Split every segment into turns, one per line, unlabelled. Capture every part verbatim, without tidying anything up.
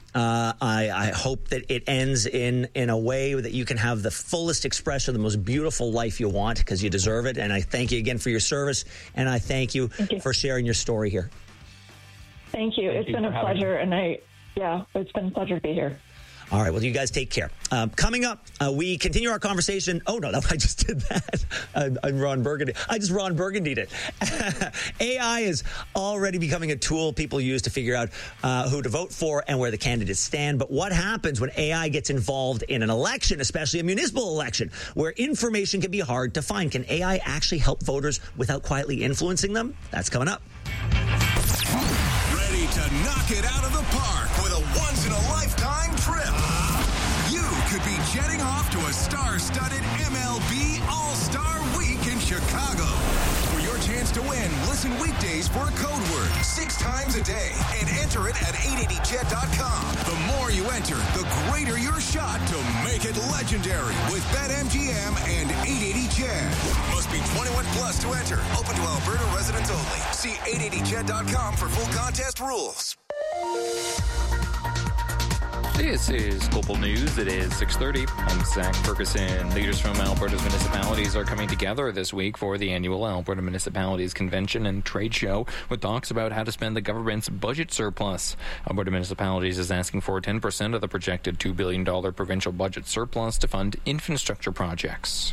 Uh, I, I hope that it ends in, in a way that you can have the fullest expression of the most beautiful life you want, because you deserve it. And I thank you again for your service, and I thank you,
thank you.
for sharing your story here.
Thank you. Thank it's you been a pleasure, me. and I, yeah, it's been a pleasure to be here.
All right. Well, you guys take care. Um, coming up, uh, we continue our conversation. Oh, no, no, I just did that. I'm, I'm Ron Burgundy. I just Ron Burgundy'd it. A I is already becoming a tool people use to figure out uh, who to vote for and where the candidates stand. But what happens when A I gets involved in an election, especially a municipal election, where information can be hard to find? Can A I actually help voters without quietly influencing them? That's coming up.
Ready to knock it out of the park with a once-in-a-lifetime trip. You could be jetting off to a star-studded M L B All-Star Week in Chicago. For your chance to win, listen weekdays for a code word six times a day and enter it at eight eighty jet dot com. The more you enter, the greater your shot to make it legendary with BetMGM and eight eighty Jet. Must be twenty-one plus to enter. Open to Alberta residents only. See eight eighty jet dot com for full contest rules.
This is Global News. It is six thirty. I'm Zach Ferguson. Leaders from Alberta's municipalities are coming together this week for the annual Alberta Municipalities Convention and Trade Show with talks about how to spend the government's budget surplus. Alberta Municipalities is asking for ten percent of the projected two billion dollars provincial budget surplus to fund infrastructure projects.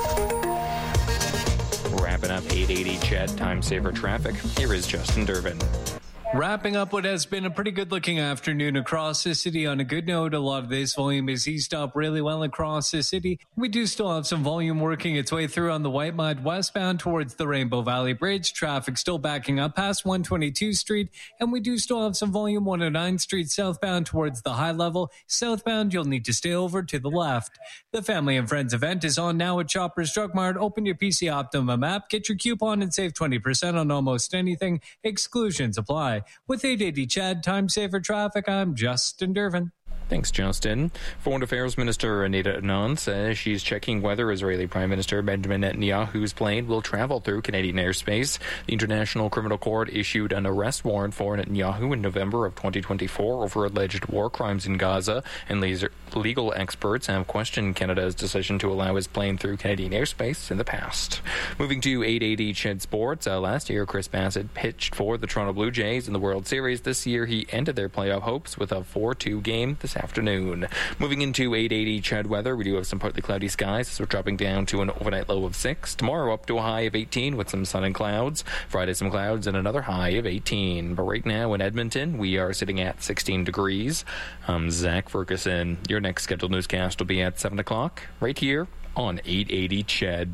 Wrapping up eight eighty Ched Time Saver Traffic, here is Justin Durbin.
Wrapping up what has been a pretty good-looking afternoon across the city on a good note. A lot of this volume is eased up really well across the city. We do still have some volume working its way through on the White Mud westbound towards the Rainbow Valley Bridge. Traffic still backing up past one twenty-two Street. And we do still have some volume one oh nine Street southbound towards the high level. Southbound, you'll need to stay over to the left. The Family and Friends event is on now at Shoppers Drug Mart. Open your P C Optimum app, get your coupon, and save twenty percent on almost anything. Exclusions apply. With eight eighty Chad, Time Saver Traffic, I'm Justin Durbin.
Thanks, Justin. Foreign Affairs Minister Anita Anand says she's checking whether Israeli Prime Minister Benjamin Netanyahu's plane will travel through Canadian airspace. The International Criminal Court issued an arrest warrant for Netanyahu in November of twenty twenty-four over alleged war crimes in Gaza, and legal experts have questioned Canada's decision to allow his plane through Canadian airspace in the past. Moving to eight eighty Ched Sports, uh, last year Chris Bassett pitched for the Toronto Blue Jays in the World Series. This year he ended their playoff hopes with a four two game this afternoon. Moving into eight eighty Ched weather, we do have some partly cloudy skies, so we're dropping down to an overnight low of six. Tomorrow up to a high of eighteen with some sun and clouds. Friday some clouds and another high of eighteen. But right now in Edmonton, we are sitting at sixteen degrees. I'm Zach Ferguson. Your next scheduled newscast will be at seven o'clock right here on eight eighty Ched.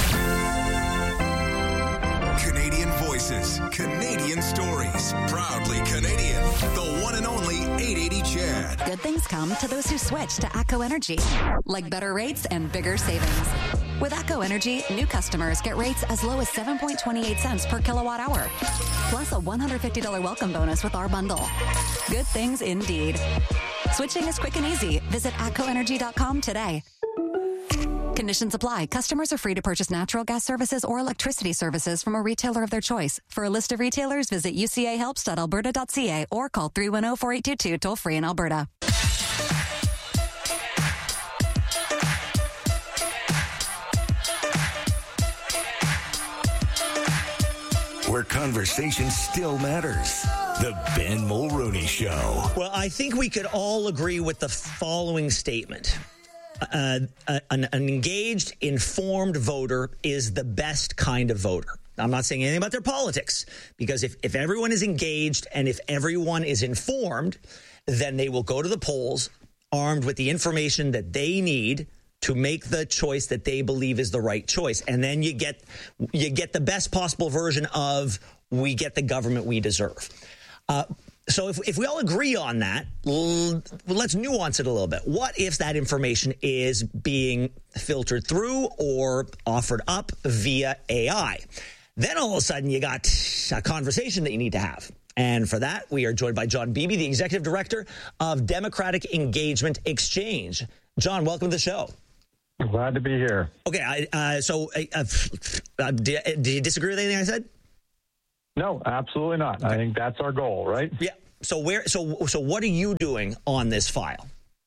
Canadian voices, Canadian stories, proudly Canadian. The one and only eight eighty Ched.
Good things come to those who switch to ATCO Energy, like better rates and bigger savings. With ATCO Energy, new customers get rates as low as seven point two eight cents per kilowatt hour, plus a one hundred fifty dollars welcome bonus with our bundle. Good things indeed. Switching is quick and easy. Visit atco energy dot com today. Conditions apply. Customers are free to purchase natural gas services or electricity services from a retailer of their choice. For a list of retailers, visit u c a helps dot alberta dot c a or call three one zero, four eight two two toll free in Alberta.
Where conversation still matters. The Ben Mulroney Show.
Well, I think we could all agree with the following statement. Uh, an, an engaged, informed voter is the best kind of voter. I'm not saying anything about their politics, because if, if everyone is engaged and if everyone is informed, then they will go to the polls armed with the information that they need to make the choice that they believe is the right choice. And then you get you get the best possible version of we get the government we deserve. Uh, so if, if we all agree on that, l- let's nuance it a little bit. What if that information is being filtered through or offered up via A I? Then all of a sudden you got a conversation that you need to have. And for that, we are joined by John Beebe, the Executive Director of Democratic Engagement Exchange. John, welcome to the show.
Glad to be here.
Okay, I, uh, so uh, uh, do, do you disagree with anything I said?
No, absolutely not. Okay. I think that's our goal, right?
Yeah. so where so so what are you doing on this file?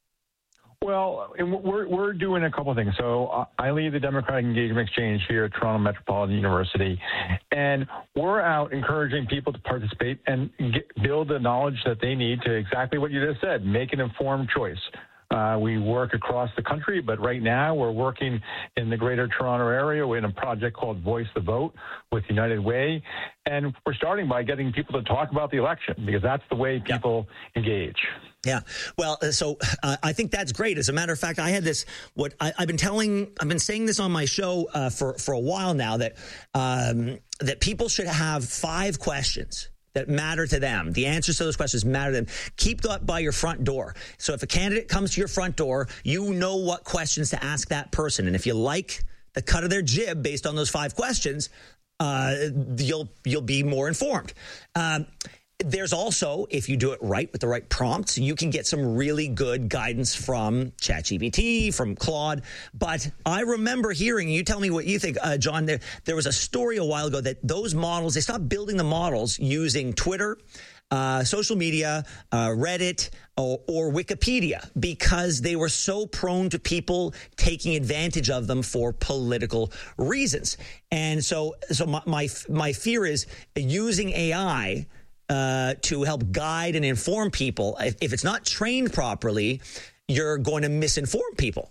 Well, we're we're doing a couple of things. So uh, I lead the Democratic Engagement Exchange here at Toronto Metropolitan University, and we're out encouraging people to participate and get, build the knowledge that they need to exactly what you just said, make an informed choice. Uh, we work across the country, but right now we're working in the Greater Toronto area. We're in a project called Voice the Vote with United Way, and we're starting by getting people to talk about the election because that's the way people yeah. engage.
Yeah. Well, so uh, I think that's great. As a matter of fact, I had this, what I, I've been telling, I've been saying this on my show uh, for, for a while now, that um, that people should have five questions that matter to them. The answers to those questions matter to them. Keep that by your front door. So if a candidate comes to your front door, you know what questions to ask that person. And if you like the cut of their jib based on those five questions, uh, you'll you'll be more informed. Um, There's also, if you do it right with the right prompts, you can get some really good guidance from ChatGPT, from Claude. But I remember hearing, you tell me what you think, uh, John, there, there was a story a while ago that those models, they stopped building the models using Twitter, uh, social media, uh, Reddit, or, or Wikipedia because they were so prone to people taking advantage of them for political reasons. And so, so my, my, my fear is using A I Uh, to help guide and inform people. If, if it's not trained properly, you're going to misinform people.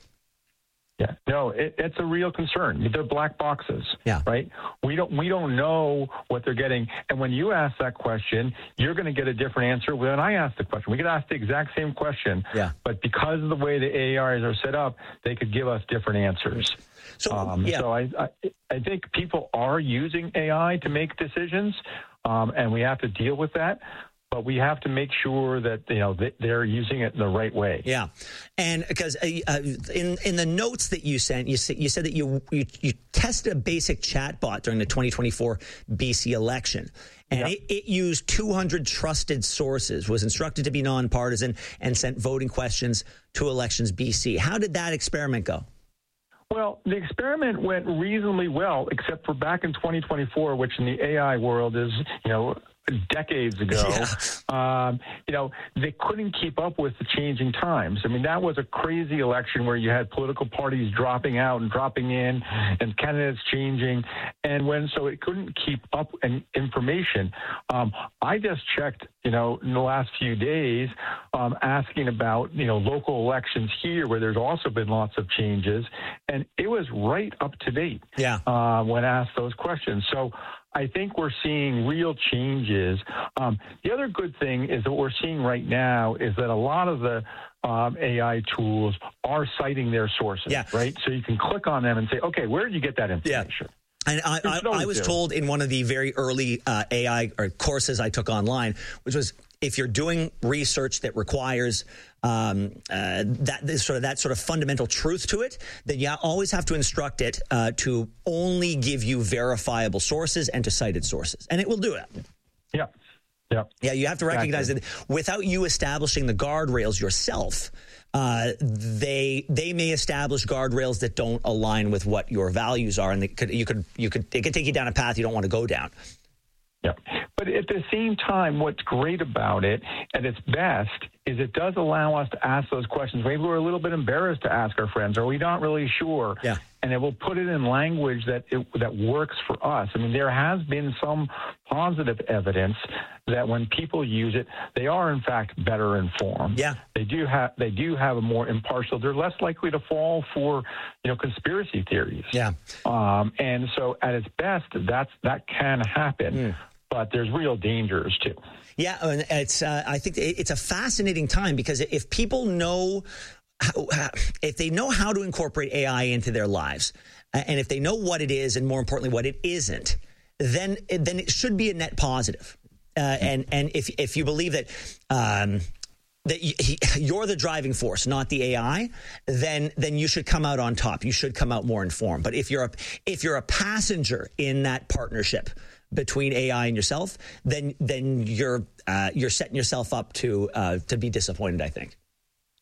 Yeah, no, it, it's a real concern. They're black boxes,
yeah.
right? We don't we don't know what they're getting. And when you ask that question, you're going to get a different answer when I ask the question. We could ask the exact same question,
yeah.
but because of the way the A Is are set up, they could give us different answers.
So,
um,
yeah.
so I, I I think people are using A I to make decisions. Um, and we have to deal with that, but we have to make sure that, you know, they're using it in the right way.
Yeah. And because uh, in in the notes that you sent, you, you said that you, you, you tested a basic chatbot during the twenty twenty-four B C election. And yep. it, it used two hundred trusted sources, was instructed to be nonpartisan, and sent voting questions to Elections B C. How did that experiment go?
Well, the experiment went reasonably well, except for back in twenty twenty-four, which in the A I world is, you know, decades ago. Yeah. Um, you know, they couldn't keep up with the changing times. I mean, that was a crazy election where you had political parties dropping out and dropping in and candidates changing. And when, so it couldn't keep up in information. Um, I just checked, you know, in the last few days, um, asking about, you know, local elections here where there's also been lots of changes. And it was right up to date
yeah.
uh, when asked those questions. So I think we're seeing real changes. Um, the other good thing is that what we're seeing right now is that a lot of the um, A I tools are citing their sources,
yeah.
right? So you can click on them and say, okay, where did you get that information?
Yeah. And I, I, I was told in one of the very early uh, A I or courses I took online, which was if you're doing research that requires um, uh, that this sort of that sort of fundamental truth to it, then you always have to instruct it uh, to only give you verifiable sources and to cited sources, and it will do it.
Yeah, yeah,
yeah. You have to recognize exactly. that without you establishing the guardrails yourself, uh, they they may establish guardrails that don't align with what your values are, and they could you could you could it could take you down a path you don't want to go down.
Yeah. But at the same time, what's great about it at its best is it does allow us to ask those questions. Maybe we're a little bit embarrassed to ask our friends, or we're not really sure.
Yeah.
And it will put it in language that it, that works for us. I mean, there has been some positive evidence that when people use it, they are in fact better informed.
Yeah.
They do have they do have a more impartial. They're less likely to fall for, you know, conspiracy theories.
Yeah.
Um, and so at its best, that's that can happen. Mm. But there's real dangers, too.
Yeah, and it's. Uh, I think it's a fascinating time because if people know, how, if they know how to incorporate A I into their lives, and if they know what it is, and more importantly, what it isn't, then then it should be a net positive. Uh, and and if if you believe that. Um, that you're the driving force, not the A I, then then you should come out on top. You should come out more informed. But if you're a if you're a passenger in that partnership between A I and yourself, then then you're uh, you're setting yourself up to uh, to be disappointed, I think.
Yeah.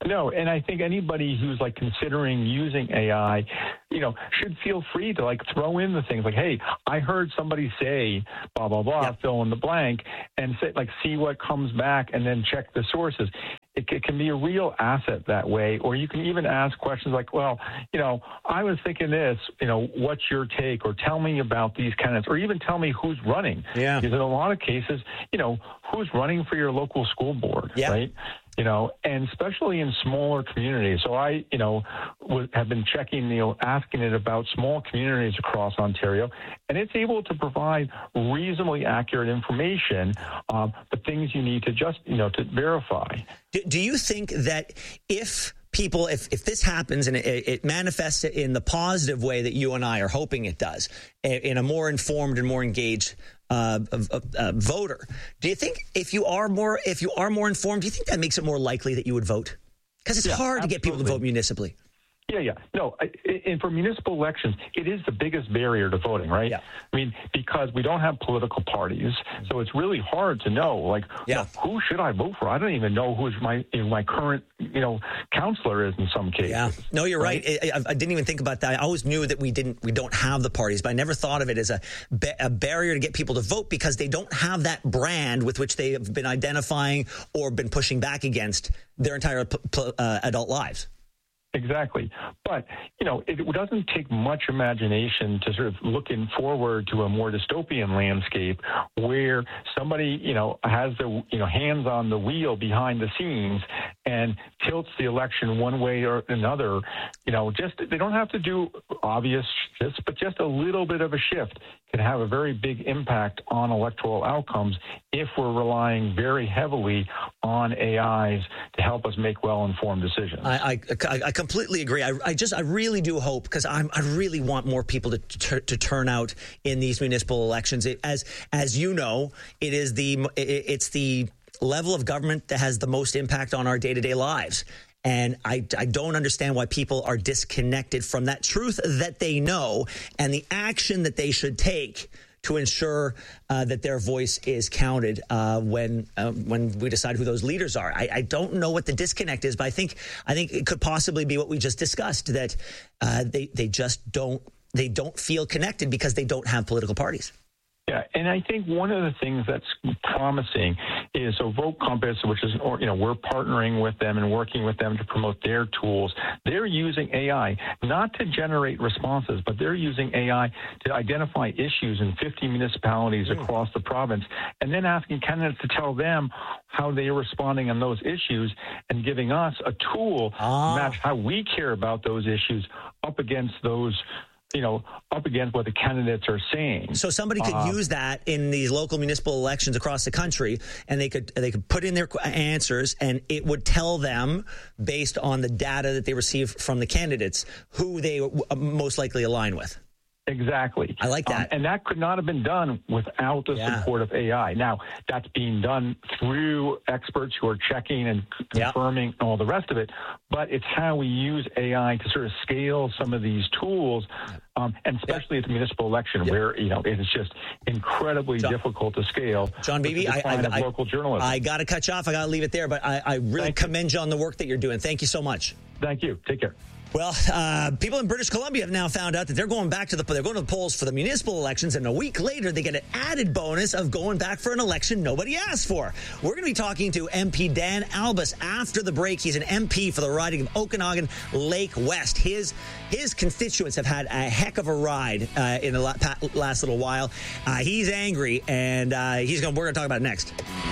No, and I think anybody who's like considering using A I, you know, should feel free to like throw in the things like, hey, I heard somebody say blah, blah, blah, yep. fill in the blank, and say, like, see what comes back and then check the sources. It, it can be a real asset that way. Or you can even ask questions like, well, you know, I was thinking this, you know, what's your take? Or tell me about these candidates, or even tell me who's running.
Yeah.
Because in a lot of cases, you know, who's running for your local school board, yep. right? You know, and especially in smaller communities. So I, you know, w- have been checking, you know, asking it about small communities across Ontario, and it's able to provide reasonably accurate information, um, the things you need to just, you know, to verify.
Do, do you think that if people, if, if this happens and it, it manifests in the positive way that you and I are hoping it does, in a more informed and more engaged Uh, uh, uh, voter, do you think if you are more if you are more informed, do you think that makes it more likely that you would vote? Because it's
yeah,
hard
absolutely.
to get people to vote municipally.
Yeah, yeah. No, I, and for municipal elections, it is the biggest barrier to voting, right?
Yeah.
I mean, because we don't have political parties, so it's really hard to know, like,
yeah.
well, who should I vote for? I don't even know who's my you know, my current, you know, counselor is in some cases.
Yeah. No, you're right. right. I, I didn't even think about that. I always knew that we didn't, we don't have the parties, but I never thought of it as a, a barrier to get people to vote because they don't have that brand with which they have been identifying or been pushing back against their entire uh, adult lives.
Exactly. But, you know, it doesn't take much imagination to sort of looking forward to a more dystopian landscape where somebody, you know, has the, you know, hands on the wheel behind the scenes and tilts the election one way or another. You know, just they don't have to do obvious shifts, but just a little bit of a shift can have a very big impact on electoral outcomes if we're relying very heavily on A Is to help us make well-informed decisions.
I, I, I completely agree. I, I just, I really do hope, because I'm, I really want more people to to, to turn out in these municipal elections. It, as as you know, it is the it, it's the level of government that has the most impact on our day-to-day lives. And I, I don't understand why people are disconnected from that truth that they know and the action that they should take to ensure uh, that their voice is counted uh, when uh, when we decide who those leaders are. I, I don't know what the disconnect is, but I think I think it could possibly be what we just discussed, that uh, they they just don't they don't feel connected because they don't have political parties.
Yeah, and I think one of the things that's promising is so Vote Compass, which is, you know, we're partnering with them and working with them to promote their tools. They're using A I not to generate responses, but they're using A I to identify issues in fifty municipalities mm. across the province, and then asking candidates to tell them how they are responding on those issues and giving us a tool
ah.
to match how we care about those issues up against those, you know, up against what the candidates are saying.
So somebody could um, use that in these local municipal elections across the country, and they could they could put in their answers, and it would tell them, based on the data that they receive from the candidates, who they most likely align with.
Exactly.
I like that.
Um, and that could not have been done without the
yeah.
support of A I. Now, that's being done through experts who are checking and confirming yeah. all the rest of it, but it's how we use A I to sort of scale some of these tools, um, and especially yeah. at the municipal election yeah. where, you know, it's just incredibly
John,
difficult to scale.
John Beebe, I, I,
I, local journalism.
I got to cut you off. I got to leave it there, but I, I really Thank commend you on the work that you're doing. Thank you so much.
Thank you. Take care.
Well, uh, people in British Columbia have now found out that they're going back to the they're going to the polls for the municipal elections, and a week later they get an added bonus of going back for an election nobody asked for. We're going to be talking to M P Dan Albas after the break. He's an M P for the riding of Okanagan Lake West. His his constituents have had a heck of a ride uh, in the last little while. Uh, he's angry, and uh, he's going. We're going to talk about it next.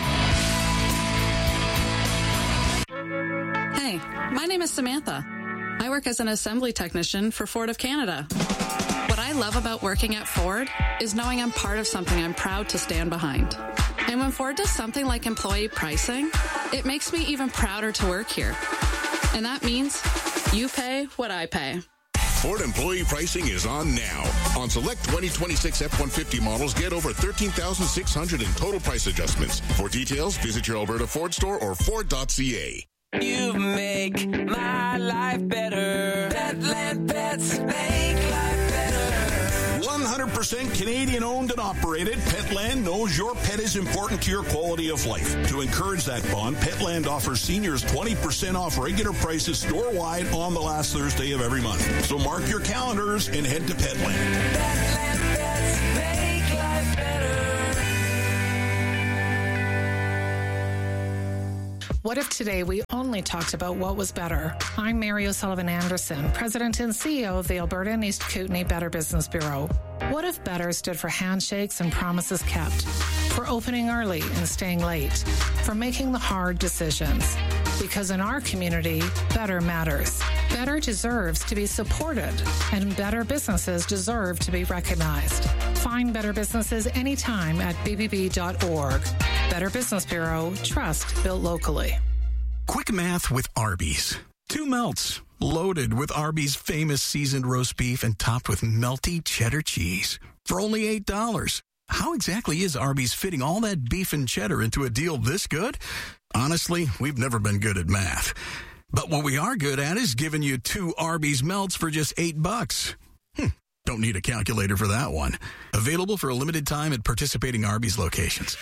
Hey, my name is Samantha. I work as an assembly technician for Ford of Canada. What I love about working at Ford is knowing I'm part of something I'm proud to stand behind. And when Ford does something like employee pricing, it makes me even prouder to work here. And that means you pay what I pay.
Ford employee pricing is on now. On select twenty twenty-six F one fifty models, get over thirteen thousand six hundred dollars in total price adjustments. For details, visit your Alberta Ford store or Ford dot C A.
You make my life better. Petland Pets make life better.
one hundred
percent Canadian owned and operated, Petland knows your pet is important to your quality of life. To encourage that bond, Petland offers seniors twenty percent off regular prices store-wide on the last Thursday of every month. So mark your calendars and head to Petland.
Petland Pets make life better.
What if today we only talked about what was better? I'm Mary O'Sullivan Anderson, President and C E O of the Alberta and East Kootenay Better Business Bureau. What if better stood for handshakes and promises kept, for opening early and staying late, for making the hard decisions? Because in our community, better matters. Better deserves to be supported, and better businesses deserve to be recognized. Find better businesses anytime at b b b dot org. Better Business Bureau, trust built locally.
Quick math with Arby's. Two melts, loaded with Arby's famous seasoned roast beef and topped with melty cheddar cheese for only eight dollars. How exactly is Arby's fitting all that beef and cheddar into a deal this good? Honestly, we've never been good at math. But what we are good at is giving you two Arby's melts for just eight bucks. Hmm. Don't need a calculator for that one. Available for a limited time at participating Arby's locations.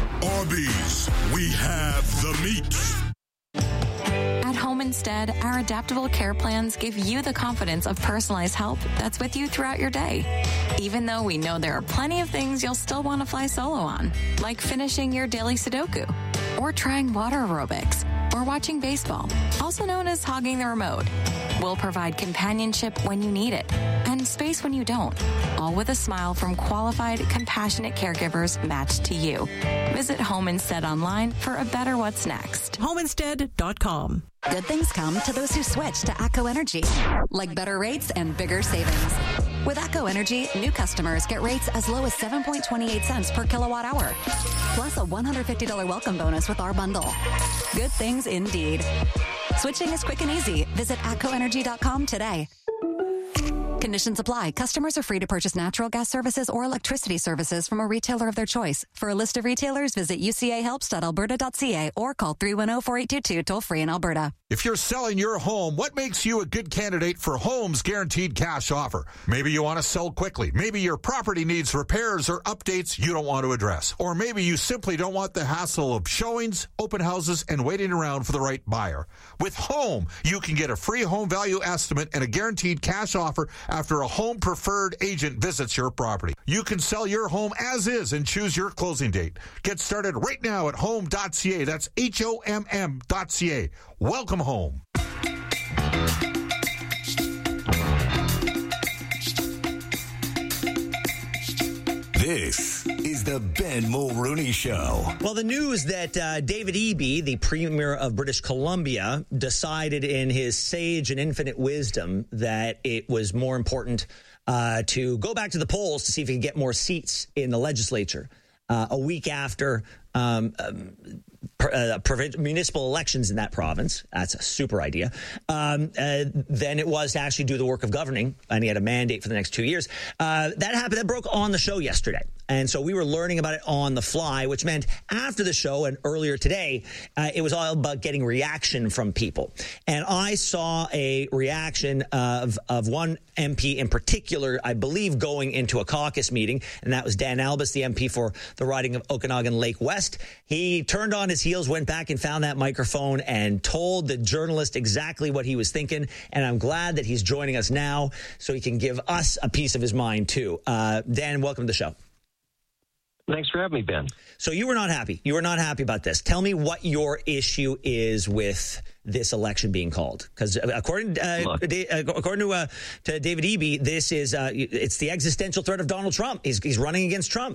Arby's, we have the meat.
At Home Instead, our adaptable care plans give you the confidence of personalized help that's with you throughout your day. Even though we know there are plenty of things you'll still want to fly solo on, like finishing your daily Sudoku, or trying water aerobics, or watching baseball, also known as hogging the remote. We'll provide companionship when you need it, and space when you don't, all with a smile from qualified, compassionate caregivers matched to you. Visit Home Instead online for a better what's next.
home instead dot com.
Good things come to those who switch to ACO Energy, like better rates and bigger savings. With ACO Energy, new customers get rates as low as seven point two eight cents per kilowatt hour, plus a one hundred fifty dollars welcome bonus with our bundle. Good things indeed. Switching is quick and easy. Visit A C O energy dot com today. Conditions apply. Customers are free to purchase natural gas services or electricity services from a retailer of their choice. For a list of retailers, visit u c a helps dot alberta dot c a or call three one zero, four eight two two, toll free in Alberta.
If you're selling your home, what makes you a good candidate for Home's Guaranteed Cash Offer? Maybe you want to sell quickly. Maybe your property needs repairs or updates you don't want to address. Or maybe you simply don't want the hassle of showings, open houses, and waiting around for the right buyer. With Home, you can get a free home value estimate and a guaranteed cash offer after a Home Preferred agent visits your property. You can sell your home as is and choose your closing date. Get started right now at home dot c a. That's H O M M dot C A. Welcome home.
This is the Ben Mulrooney Show.
Well, the news that uh, David Eby, the Premier of British Columbia, decided in his sage and infinite wisdom that it was more important uh, to go back to the polls to see if he could get more seats in the legislature uh, a week after um, um, Uh, municipal elections in that province. That's a super idea. Um, uh, then it was to actually do the work of governing, and he had a mandate for the next two years. Uh, that happened. That broke on the show yesterday. And so we were learning about it on the fly, which meant after the show and earlier today, uh, it was all about getting reaction from people. And I saw a reaction of, of one M P in particular, I believe, going into a caucus meeting, and that was Dan Albus, the M P for the riding of Okanagan Lake West. He turned on his heels, went back and found that microphone and told the journalist exactly what he was thinking. And I'm glad that he's joining us now so he can give us a piece of his mind, too. Uh, Dan, welcome to the show.
Thanks for having me, Ben.
So you were not happy. You were not happy about this. Tell me what your issue is with this election being called. Because according, uh, according to, uh, to David Eby, this is uh, it's the existential threat of Donald Trump. He's, he's running against Trump.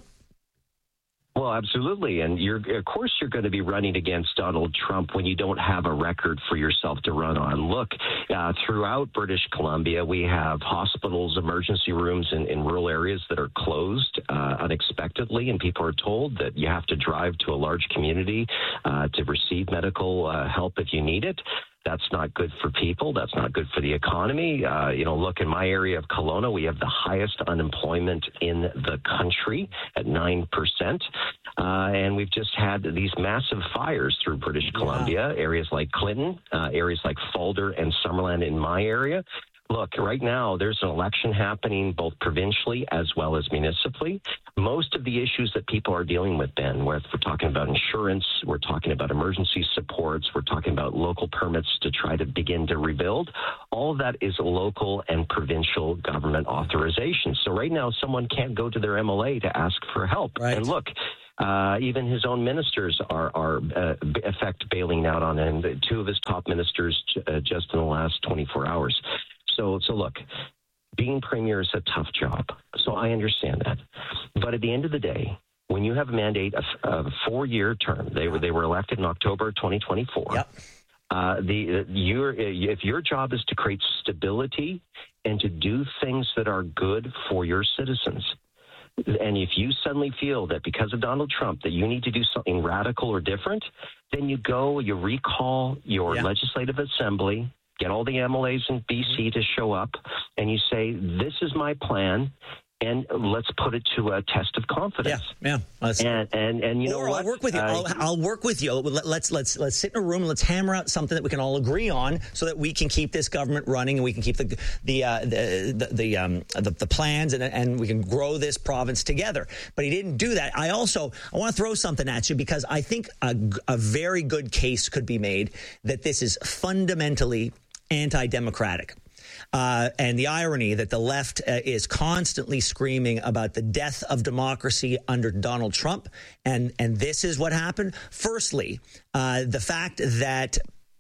Well, absolutely. And you're, of course, you're going to be running against Donald Trump when you don't have a record for yourself to run on. Look, uh, throughout British Columbia, we have hospitals, emergency rooms in, in rural areas that are closed uh, unexpectedly, and people are told that you have to drive to a large community uh, to receive medical uh, help if you need it. That's not good for people. That's not good for the economy. Uh, you know, look, in my area of Kelowna, we have the highest unemployment in the country at nine percent. Uh, and we've just had these massive fires through British Columbia, yeah. areas like Clinton, uh, areas like Falder and Summerland in my area. look, right now there's an election happening both provincially as well as municipally. Most of the issues that people are dealing with, Ben, where we're talking about insurance, we're talking about emergency supports, we're talking about local permits to try to begin to rebuild, all of that is local and provincial government authorization. So right now someone can't go to their M L A to ask for help.
Right.
And look, Uh, even his own ministers are, are uh, effect bailing out on him. Two of his top ministers uh, just in the last twenty-four hours. So, so look, being premier is a tough job. So I understand that. But at the end of the day, when you have a mandate of a four-year term, they were they were elected in October twenty twenty-four.
Yep.
Uh, the your if your job is to create stability and to do things that are good for your citizens. And if you suddenly feel that because of Donald Trump that you need to do something radical or different, then you go, you recall your yeah. legislative assembly, get all the M L As in B C to show up, and you say, this is my plan, and let's put it to a test of confidence.
Yeah, yeah.
And, and and you know
or
what?
I'll work with you.
Uh,
I'll, I'll work with you. Let's let's let's sit in a room. Let's hammer out something that we can all agree on, so that we can keep this government running, and we can keep the the uh, the the the, um, the the plans, and and we can grow this province together. But he didn't do that. I also I want to throw something at you, because I think a, a very good case could be made that this is fundamentally anti-democratic. Uh, and the irony that the left uh, is constantly screaming about the death of democracy under Donald Trump. And, and this is what happened. Firstly, uh, the fact that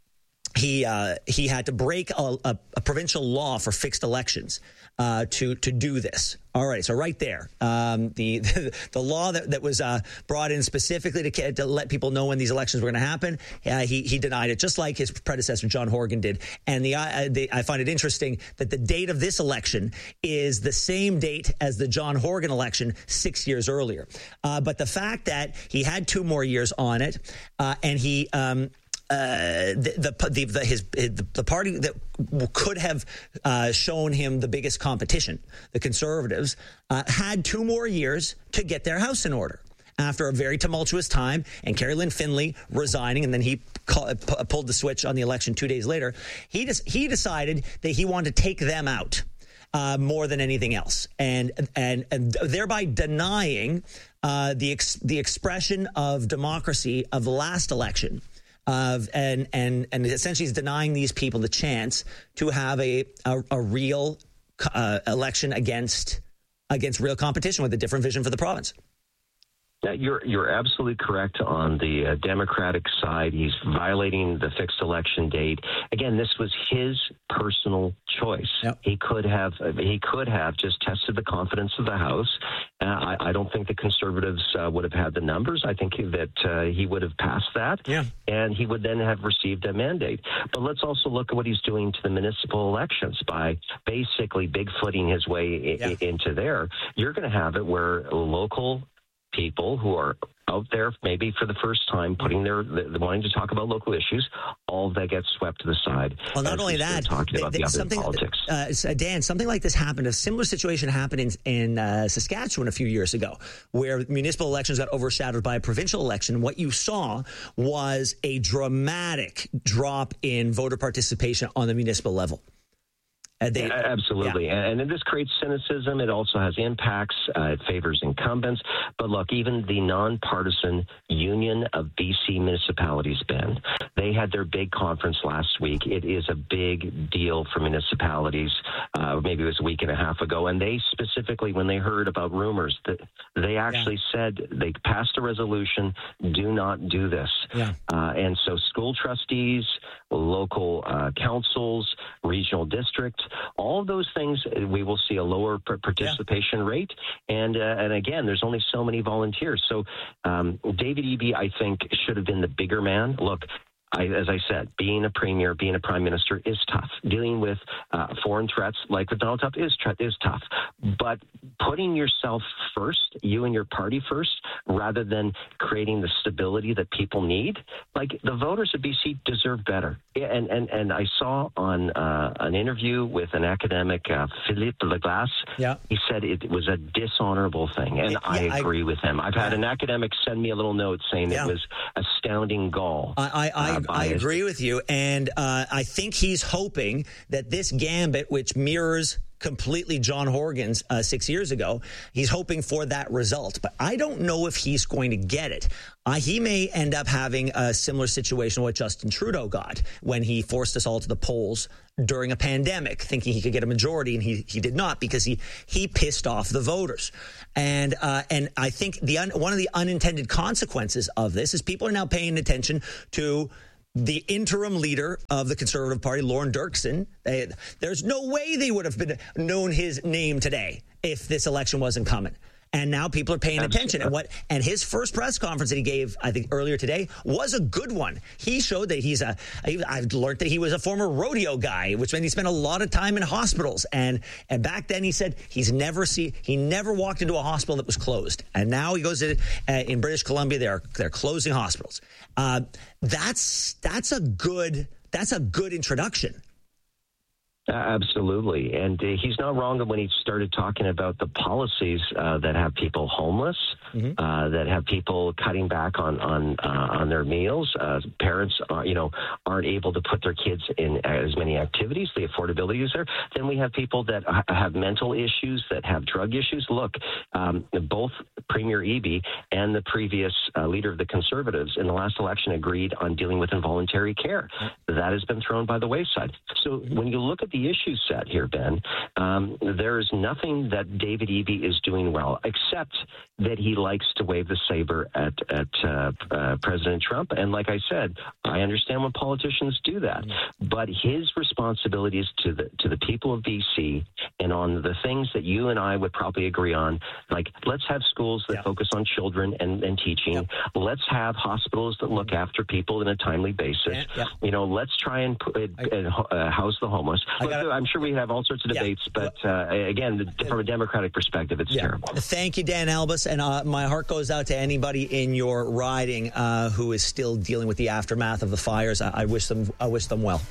he uh, he had to break a, a, a provincial law for fixed elections uh, to to do this. All right, so right there, um, the, the the law that, that was uh, brought in specifically to, to let people know when these elections were going to happen, uh, he he denied it, just like his predecessor John Horgan did. And the, uh, the I find it interesting that the date of this election is the same date as the John Horgan election six years earlier. Uh, but the fact that he had two more years on it, uh, and he. Um, Uh, the, the, the, the his the party that could have uh, shown him the biggest competition, the Conservatives, uh, had two more years to get their house in order after a very tumultuous time, and Carrie Lynn Finley resigning, and then he call, p- pulled the switch on the election two days later. He just he decided that he wanted to take them out uh, more than anything else, and and and thereby denying uh, the ex- the expression of democracy of the last election. Of and and and essentially is denying these people the chance to have a a, a real uh, election against against real competition with a different vision for the province.
Yeah, you're you're absolutely correct on the uh, Democratic side. He's violating the fixed election date. Again, this was his personal choice. Yep. He could have he could have just tested the confidence of the House. Uh, I, I don't think the Conservatives uh, would have had the numbers. I think that uh, he would have passed that,
yeah.
and he would then have received a mandate. But let's also look at what he's doing to the municipal elections by basically bigfooting his way I- yeah. into there. You're going to have it where local people who are out there maybe for the first time putting their the, wanting to talk about local issues, all of that gets swept to the side.
Well, not only that,
talking about
they,
the other
something,
politics.
Uh, Dan, something like this happened. A similar situation happened in, in uh, Saskatchewan a few years ago, where municipal elections got overshadowed by a provincial election. What you saw was a dramatic drop in voter participation on the municipal level. Uh, they,
yeah, absolutely. Yeah. And, and this creates cynicism. It also has impacts. Uh, it favors incumbents. But look, even the nonpartisan Union of B C Municipalities, Ben, they had their big conference last week. It is a big deal for municipalities. Uh, maybe it was a week and a half ago. And they specifically, when they heard about rumors, that they actually yeah. said they passed a resolution, do not do this.
Yeah.
Uh, and so school trustees, local uh, councils, regional districts, all of those things, we will see a lower participation yeah. rate. And uh, and again, there's only so many volunteers. So um, David Eby, I think, should have been the bigger man. Look, I, as I said, being a premier, being a prime minister is tough. Dealing with uh, foreign threats like with Donald Trump is, is tough. But putting yourself first, you and your party first, rather than creating the stability that people need, like the voters of B C deserve better. And and, and I saw on uh, an interview with an academic, uh, Philippe Leglace,
yeah.
he said it was a dishonorable thing. And yeah, I agree I, with him. I've had yeah. an academic send me a little note saying yeah. it was astounding gall.
I, I, I
uh,
I
biased.
agree with you. And uh, I think he's hoping that this gambit, which mirrors completely John Horgan's uh, six years ago, he's hoping for that result. But I don't know if he's going to get it. Uh, he may end up having a similar situation what Justin Trudeau got when he forced us all to the polls during a pandemic, thinking he could get a majority, and he he did not because he he pissed off the voters. And uh, and I think the un, one of the unintended consequences of this is people are now paying attention to the interim leader of the Conservative Party, Lauren Dirksen. They, there's no way they would have been known his name today if this election wasn't coming. And now people are paying Absolutely. attention. And what and his first press conference that he gave, I think earlier today, was a good one. He showed that he's a. I've learned that he was a former rodeo guy, which meant he spent a lot of time in hospitals. And and back then he said he's never see he never walked into a hospital that was closed. And now he goes to uh, in British Columbia, they're they're closing hospitals. Uh, that's that's a good that's a good introduction.
Uh, absolutely. And uh, he's not wrong when he started talking about the policies uh, that have people homeless, mm-hmm. uh, that have people cutting back on on, uh, on their meals. Uh, parents, are, you know, aren't able to put their kids in as many activities. The affordability is there. Then we have people that ha- have mental issues, that have drug issues. Look, um, both Premier Eby and the previous uh, leader of the Conservatives in the last election agreed on dealing with involuntary care. That has been thrown by the wayside. So when you look at the issue set here, Ben, um, there is nothing that David Eby is doing well, except that he likes to wave the saber at, at uh, uh, President Trump. And like I said, I understand when politicians do that. But his responsibility is to the, to the people of B C and on the things that you and I would probably agree on, like let's have schools that yeah. focus on children and, and teaching. Yeah. Let's have hospitals that look after people in a timely basis. Yeah. Yeah. You know, let's try and put, uh, uh, house the homeless. Look, I'm sure we have all sorts of debates, yeah. but uh, again, from a Democratic perspective, it's yeah. terrible.
Thank you, Dan Albus, and uh, my heart goes out to anybody in your riding uh, who is still dealing with the aftermath of the fires. I, I wish them, I wish them well.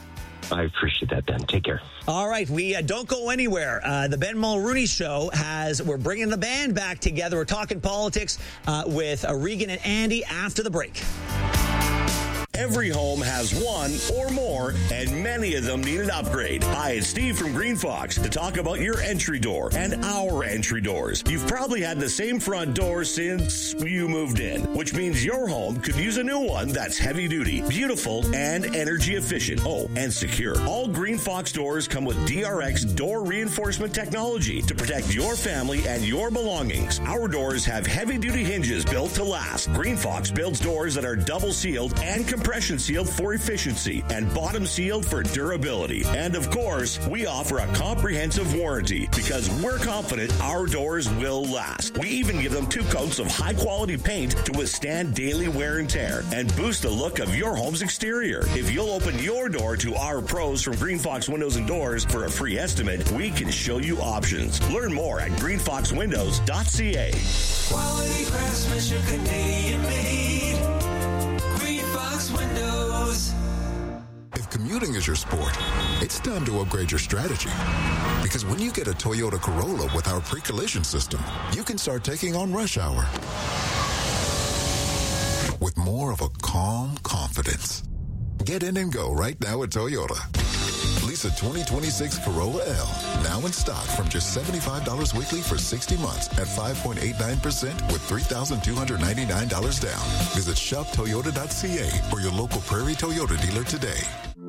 I appreciate that, Ben. Take care.
All right, we uh, don't go anywhere. Uh, the Ben Mulrooney Show has, we're bringing the band back together. We're talking politics uh, with uh, Regan and Andy after the break.
Every home has one or more, and many of them need an upgrade. Hi, it's Steve from Green Fox to talk about your entry door and our entry doors. You've probably had the same front door since you moved in, which means your home could use a new one that's heavy duty, beautiful, and energy efficient. Oh, and secure. All Green Fox doors come with D R X door reinforcement technology to protect your family and your belongings. Our doors have heavy duty hinges built to last. Green Fox builds doors that are double sealed and compression sealed for efficiency and bottom sealed for durability. And of course, we offer a comprehensive warranty because we're confident our doors will last. We even give them two coats of high quality paint to withstand daily wear and tear and boost the look of your home's exterior. If you'll open your door to our pros from Green Fox Windows and Doors for a free estimate, we can show you options. Learn more at green fox windows dot c a.
Quality craftsmanship, Canadian made. Green Fox Windows.
If commuting is your sport, it's time to upgrade your strategy. Because when you get a Toyota Corolla with our pre-collision system, you can start taking on rush hour with more of a calm confidence. Get in and go right now at Toyota. Lease a twenty twenty-six Corolla L, now in stock from just seventy-five dollars weekly for sixty months at five point eight nine percent with three thousand two hundred ninety-nine dollars down. Visit shop toyota dot c a or your local Prairie Toyota dealer today.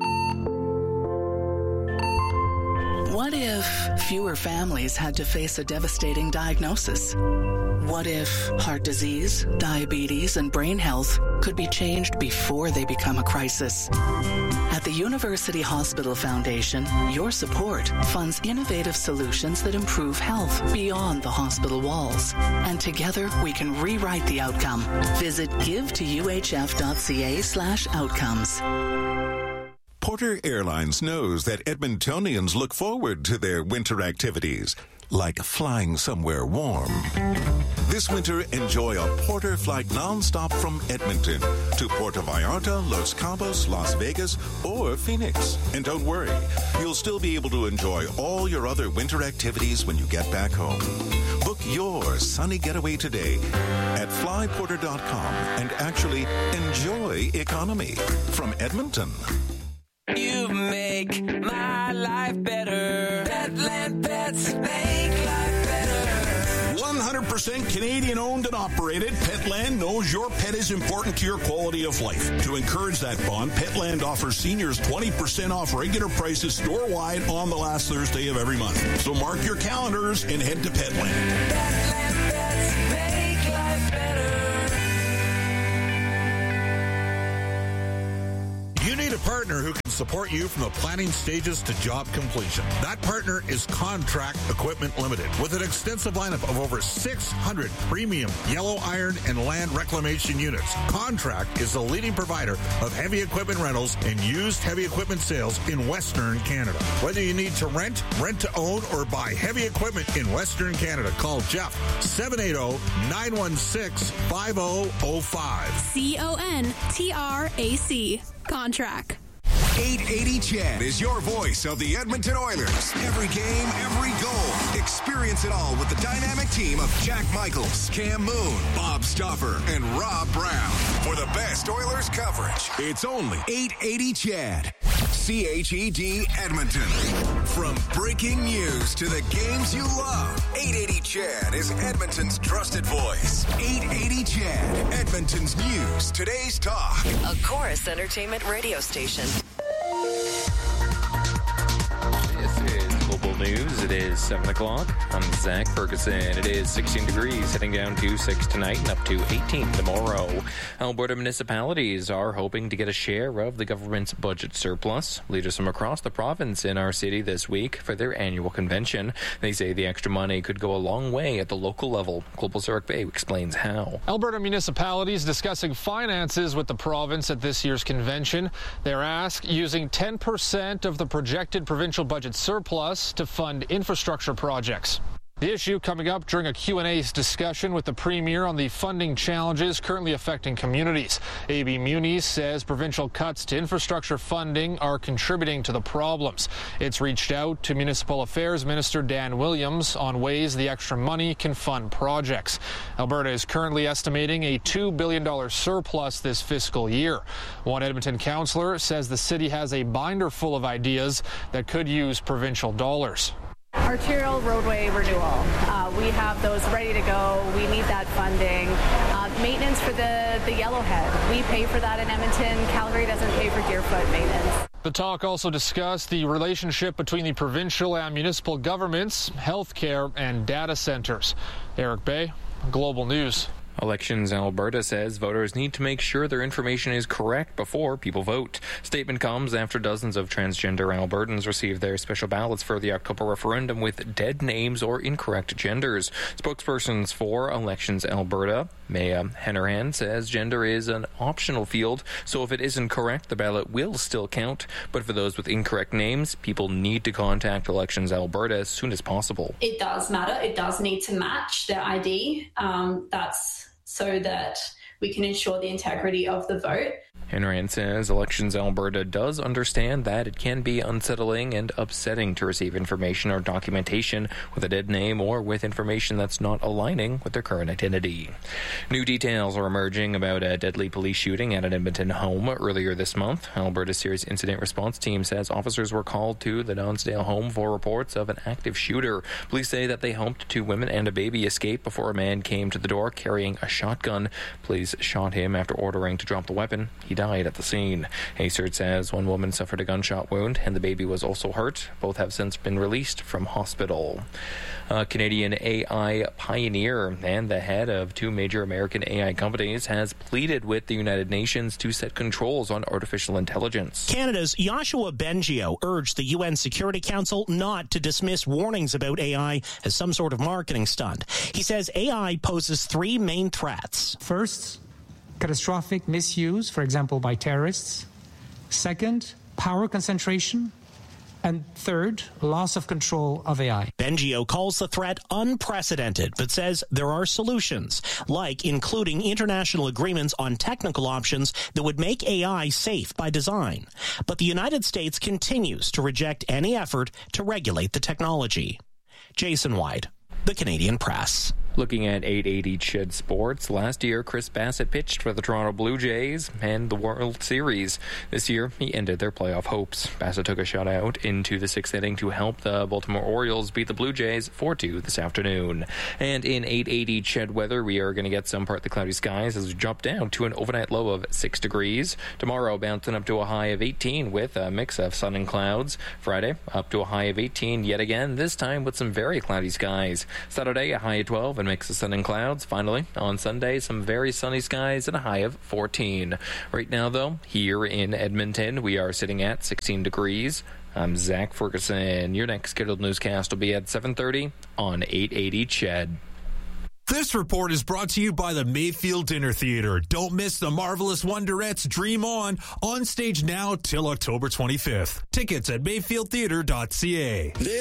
What if fewer families had to face a devastating diagnosis? What if heart disease, diabetes, and brain health could be changed before they become a crisis? At the University Hospital Foundation, your support funds innovative solutions that improve health beyond the hospital walls. And together, we can rewrite the outcome. Visit give to u h f dot c a slash outcomes.
Porter Airlines knows that Edmontonians look forward to their winter activities, like flying somewhere warm. This winter, enjoy a Porter flight nonstop from Edmonton to Puerto Vallarta, Los Cabos, Las Vegas, or Phoenix. And don't worry, you'll still be able to enjoy all your other winter activities when you get back home. Book your sunny getaway today at fly porter dot com and actually enjoy economy from Edmonton.
You make my life better. Petland Pets make life better.
one hundred percent Canadian owned and operated, Petland knows your pet is important to your quality of life. To encourage that bond, Petland offers seniors twenty percent off regular prices store-wide on the last Thursday of every month. So mark your calendars and head to Petland.
Petland Pets make life better.
You need a partner who can support you from the planning stages to job completion. That partner is Contract Equipment Limited. With an extensive lineup of over six hundred premium yellow iron and land reclamation units, Contract is the leading provider of heavy equipment rentals and used heavy equipment sales in Western Canada. Whether you need to rent, rent to own, or buy heavy equipment in Western Canada, call Jeff seven eight zero, nine one six, five zero zero five.
C O N T R A C. Contract.
eight eighty C H E D is your voice of the Edmonton Oilers. Every game, every goal. Experience it all with the dynamic team of Jack Michaels, Cam Moon, Bob Stauffer, and Rob Brown. For the best Oilers coverage, it's only eight eighty C H E D. C H E D Edmonton. From breaking news to the games you love, eight eighty C H E D is Edmonton's trusted voice. eight eighty C H E D, Edmonton's news, today's talk.
A Chorus Entertainment radio station.
This is Global News. It is seven o'clock. I'm Zach Ferguson. It is sixteen degrees, heading down to six tonight and up to eighteen tomorrow. Alberta municipalities are hoping to get a share of the government's budget surplus. Leaders from across the province in our city this week for their annual convention. They say the extra money could go a long way at the local level. Global's Eric Bay explains how.
Alberta municipalities discussing finances with the province at this year's convention. They're asked using ten percent of the projected provincial budget surplus to fund infrastructure projects. The issue coming up during a Q and A discussion with the Premier on the funding challenges currently affecting communities. A B Muniz says provincial cuts to infrastructure funding are contributing to the problems. It's reached out to Municipal Affairs Minister Dan Williams on ways the extra money can fund projects. Alberta is currently estimating a two billion dollars surplus this fiscal year. One Edmonton councillor says the city has a binder full of ideas that could use provincial dollars.
Arterial roadway renewal. Uh, we have those ready to go. We need that funding. Uh, maintenance for the, the Yellowhead. We pay for that in Edmonton. Calgary doesn't pay for Deerfoot maintenance.
The talk also discussed the relationship between the provincial and municipal governments, healthcare, and data centers. Eric Bay, Global News.
Elections Alberta says voters need to make sure their information is correct before people vote. Statement comes after dozens of transgender Albertans received their special ballots for the October referendum with dead names or incorrect genders. Spokespersons for Elections Alberta, Maya Hennerhan, says gender is an optional field, so if it isn't correct, the ballot will still count. But for those with incorrect names, people need to contact Elections Alberta as soon as possible.
It does matter. It does need to match their I D. Um, that's so that we can ensure the integrity of the vote.
Henry says Elections Alberta does understand that it can be unsettling and upsetting to receive information or documentation with a dead name or with information that's not aligning with their current identity. New details are emerging about a deadly police shooting at an Edmonton home earlier this month. Alberta Serious Incident Response Team says officers were called to the Donsdale home for reports of an active shooter. Police say that they helped two women and a baby escape before a man came to the door carrying a shotgun. Police shot him after ordering to drop the weapon. He died at the scene. Haysert says one woman suffered a gunshot wound and the baby was also hurt. Both have since been released from hospital. A Canadian A I pioneer and the head of two major American A I companies has pleaded with the United Nations to set controls on artificial intelligence.
Canada's Yoshua Bengio urged the U N Security Council not to dismiss warnings about A I as some sort of marketing stunt. He says A I poses three main threats.
First, catastrophic misuse, for example, by terrorists. Second, power concentration. And third, loss of control of A I.
Bengio calls the threat unprecedented, but says there are solutions, like including international agreements on technical options that would make A I safe by design. But the United States continues to reject any effort to regulate the technology. Jason White. the Canadian Press.
Looking at eight eighty C H E D Sports, last year Chris Bassett pitched for the Toronto Blue Jays and the World Series. This year, he ended their playoff hopes. Bassett took a shutout into the sixth inning to help the Baltimore Orioles beat the Blue Jays four two this afternoon. And in eight eighty C H E D weather, we are going to get some partly cloudy skies as we drop down to an overnight low of six degrees. Tomorrow, bouncing up to a high of eighteen with a mix of sun and clouds. Friday, up to a high of eighteen yet again, this time with some very cloudy skies. Saturday, a high of twelve. And mix of sun and clouds. Finally, on Sunday, some very sunny skies and a high of fourteen. Right now, though, here in Edmonton, we are sitting at sixteen degrees. I'm Zach Ferguson. Your next scheduled newscast will be at seven thirty on eight eighty C H E D.
This report is brought to you by the Mayfield Dinner Theatre. Don't miss the Marvelous Wonderettes Dream On, on stage now till October twenty-fifth. Tickets at mayfield theatre dot c a.